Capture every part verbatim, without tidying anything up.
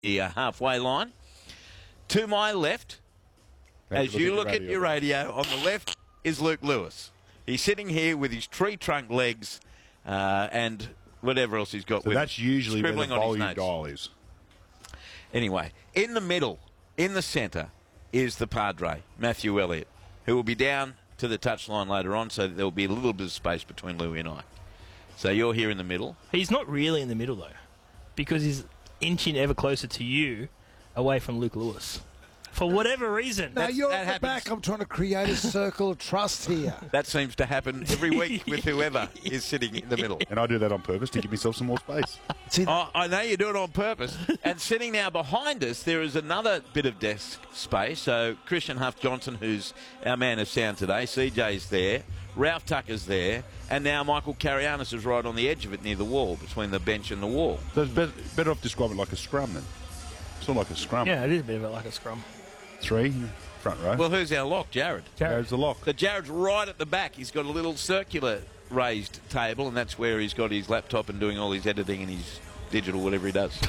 the uh, halfway line. To my left, as you look at your radio, on the left is Luke Lewis. He's sitting here with his tree trunk legs uh, and whatever else he's got So with that's usually where the scribbling on his volume notes. dial is. Anyway, in the middle, in the centre, is the Padre, Matthew Elliott, who will be down to the touchline later on, so there will be a little bit of space between Louis and I. So you're here in the middle. He's not really in the middle, though, because he's inching ever closer to you away from Luke Lewis. For whatever reason. Now, That's- you're that at the happens. back. I'm trying to create a circle of trust here. That seems to happen every week with whoever is sitting in the middle. And I do that on purpose to give myself some more space. See, Oh, I know you do it on purpose. And sitting now behind us, there is another bit of desk space. So Christian Huff-Johnson, who's our man of sound today, C J's there, Ralph Tucker's there, and now Michael Carianis is right on the edge of it near the wall, between the bench and the wall. So it's better, better off describing it like a scrum then. It's not like a scrum. Yeah, it is a bit of it like a scrum. Three, front row. Well, who's our lock? Jared. There's the lock. So Jared's right at the back. He's got a little circular raised table, and that's where he's got his laptop and doing all his editing and his digital, whatever he does.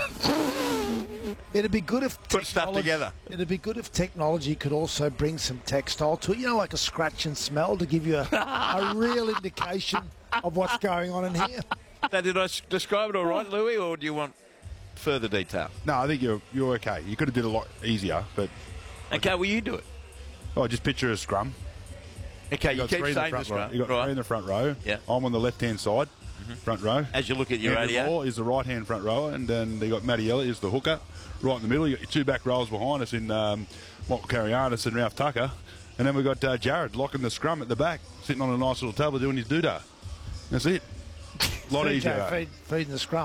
it'd be good if Put stuff technology- together. It'd be good if technology could also bring some textile to it. You know, like a scratch and smell to give you a, a real indication of what's going on in here. Now, did I s- describe it all right, Louis, or do you want further detail? No, I think you're you're okay. You could have did it a lot easier, but Okay, well, you do it. oh, just picture a scrum. Okay, you, got keep three in the saying front this, row. right? You got right. three in the front row. Yeah. I'm on the left-hand side, front row. As you look at your Andrew radio. Moore is the right-hand front rower, and then you got Matty Elliott is the hooker, right in the middle. You got your two back rows behind us in um, Michael Carianis and Ralph Tucker, and then we got uh, Jared locking the scrum at the back, sitting on a nice little table doing his doodah. That's it. A lot C J easier. feed, feeding the scrum.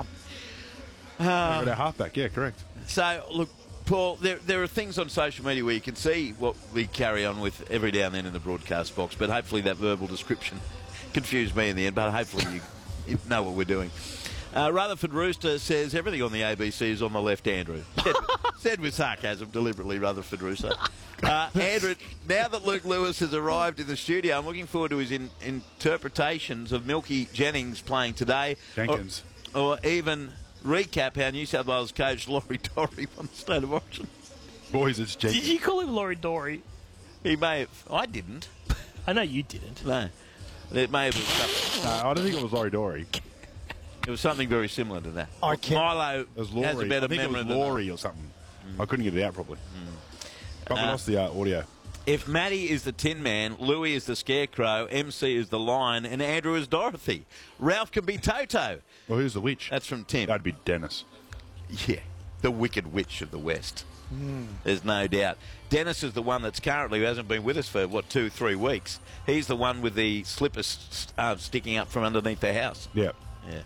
We got our halfback. Yeah, correct. So, look, Paul, there, there are things on social media where you can see what we carry on with every now and then in the broadcast box, but hopefully that verbal description confused me in the end, but hopefully you, you know what we're doing. Uh, Rutherford Rooster says everything on the A B C is on the left, Andrew. Said, said with sarcasm, deliberately, Rutherford Rooster. Uh, Andrew, now that Luke Lewis has arrived in the studio, I'm looking forward to his in, interpretations of Milky Jennings playing today. Jenkins. Or, or even recap how New South Wales coach Laurie Dory won the State of Origin. Boys, it's Did Jenkins. you call him Laurie Dory? He may have. I didn't. I know you didn't. No. It may have been something, No, I don't think it was Laurie Dory. it was something very similar to that. I can't- Milo It was has Laurie. a better I think it memory was than Laurie or something. I couldn't get it out properly. Probably Uh, lost the uh, audio. If Matty is the Tin Man, Louis is the Scarecrow, M C is the Lion, and Andrew is Dorothy. Ralph can be Toto. Well, who's the witch? That's from Tim. That'd be Dennis. Yeah, the Wicked Witch of the West. Hmm. There's no doubt. Dennis is the one that's currently, who hasn't been with us for, what, two, three weeks. He's the one with the slippers uh, sticking up from underneath the house. Yeah. Yeah.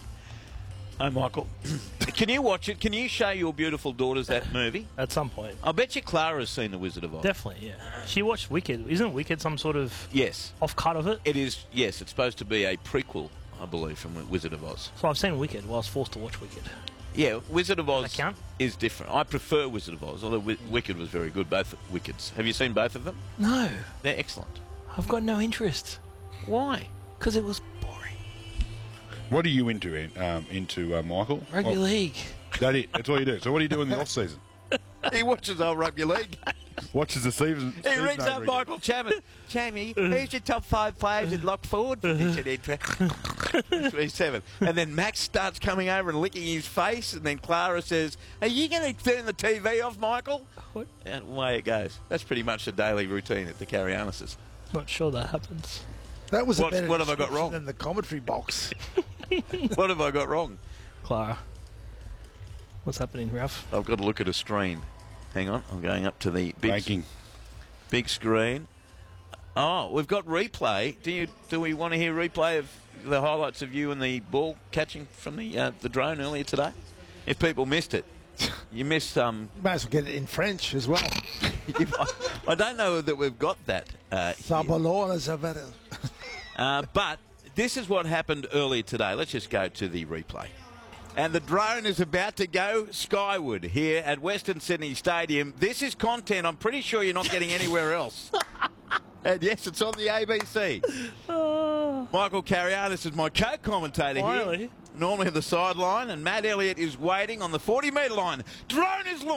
Oh, Michael. Can you watch it? Can you show your beautiful daughters that movie? At some point. I bet you Clara's seen The Wizard of Oz. Definitely, yeah. She watched Wicked. Isn't Wicked some sort of Yes. off-cut of it? It is, yes, it's supposed to be a prequel, I believe, from Wizard of Oz. So I've seen Wicked. Well, I was forced to watch Wicked. Yeah, Wizard of Oz Does that count? is different. I prefer Wizard of Oz, although Wi- Wicked was very good, both Wickeds. Have you seen both of them? No. They're excellent. I've got no interest. Why? Because it was boring. What are you into, um, into uh, Michael? Rugby Well, league. That it. That's all you do. So what do you do in the off season? He watches old rugby league. Watches the season. He season rings up over Michael Chapman. Jamie, who's your top five players in lock forward position? twenty-seven. And then Max starts coming over and licking his face, and then Clara says, "Are you going to turn the T V off, Michael?" What? And away it goes. That's pretty much the daily routine at the Carianises. Not sure that happens. That was a What- better what have I got description wrong? than the commentary box. What have I got wrong? Clara. What's happening, Ralph? I've got to look at a screen. Hang on, I'm going up to the big, Ranking. big screen. Oh, we've got replay. Do you? Do we want to hear replay of the highlights of you and the ball catching from the uh, the drone earlier today? If people missed it, you missed. Um, You may as well get it in French as well. I don't know that we've got that. Uh, here. Sabalones are better. Uh, but this is what happened earlier today. Let's just go to the replay. And the drone is about to go skyward here at Western Sydney Stadium. This is content I'm pretty sure you're not getting anywhere else. And yes, it's on the A B C. Michael Carianis is my co-commentator Finally. here. Normally on the sideline, and Matt Elliott is waiting on the forty metre line. Drone is launched.